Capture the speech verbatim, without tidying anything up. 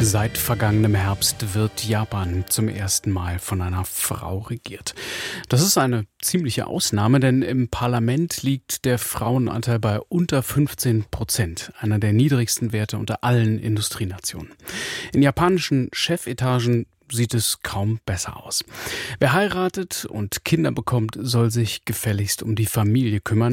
Seit vergangenem Herbst wird Japan zum ersten Mal von einer Frau regiert. Das ist eine ziemliche Ausnahme, denn im Parlament liegt der Frauenanteil bei unter fünfzehn Prozent, einer der niedrigsten Werte unter allen Industrienationen. In japanischen Chefetagen sieht es kaum besser aus. Wer heiratet und Kinder bekommt, soll sich gefälligst um die Familie kümmern.